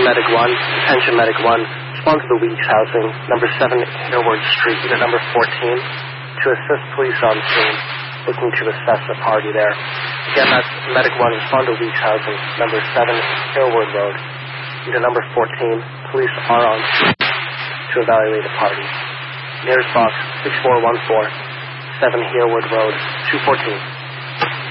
Medic 1. Attention Medic 1. Respond to the Weeks housing, number 7 Harewood Street, unit number 14, to assist police on scene, looking to assess a party there. Again, that's Medic 1. Respond to Weeks housing, number 7 Harewood Road, unit number 14. Police are on scene to evaluate a party. Nearest box 6414, 7 Harewood Road, 214.